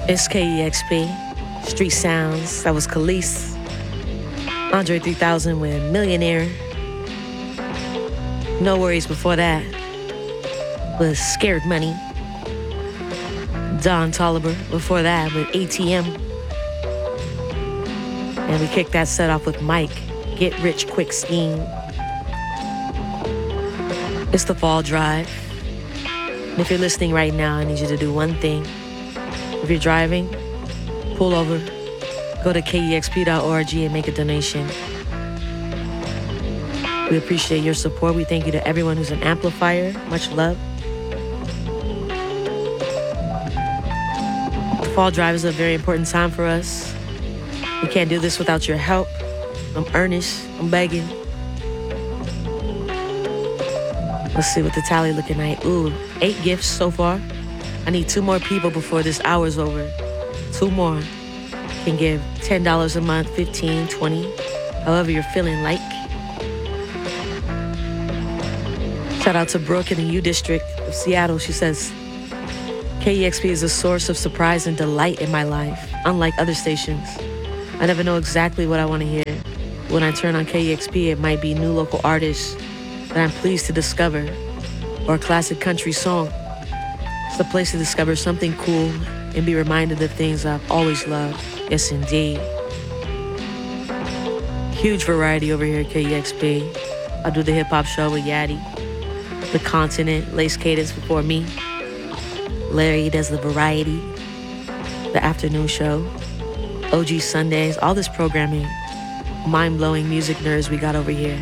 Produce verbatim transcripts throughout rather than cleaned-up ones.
It's K E X P, Street Sounds. That was Khalees. Andre three thousand with Millionaire. No Worries before that was Scared Money. Don Toliver before that with A T M. And we kicked that set off with Mike, Get Rich Quick Scheme. It's the Fall Drive. And if you're listening right now, I need you to do one thing. If you're driving, pull over, go to K E X P dot org and make a donation. We appreciate your support. We thank you to everyone who's an amplifier. Much love. The Fall Drive is a very important time for us. We can't do this without your help. I'm earnest. I'm begging. Let's see what the tally looking like. Ooh, eight gifts so far. I need two more people before this hour's over. Two more can give ten dollars a month, fifteen, twenty, however you're feeling like. Shout out to Brooke in the U District of Seattle. She says, K E X P is a source of surprise and delight in my life. Unlike other stations, I never know exactly what I want to hear. When I turn on K E X P, it might be new local artists that I'm pleased to discover, or a classic country song. It's the place to discover something cool and be reminded of things I've always loved. Yes, indeed. Huge variety over here at K E X P. I do the hip-hop show with Yaddy, The Continent, Lace Cadence before me. Larry does the variety, the afternoon show, O G Sundays, all this programming, mind-blowing music nerds we got over here.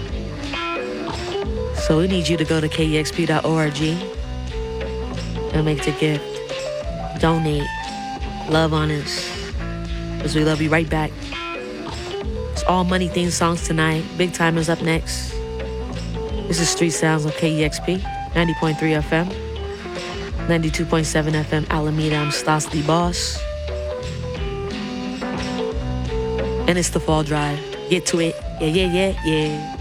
So we need you to go to K E X P dot org and make the gift. Donate. Love on us. Because we love you right back. It's all money themed songs tonight. Big Time is up next. This is Street Sounds on K E X P, ninety point three F M, ninety-two point seven F M Alameda. I'm Stas the Boss. And it's the Fall Drive. Get to it. Yeah, yeah, yeah, yeah.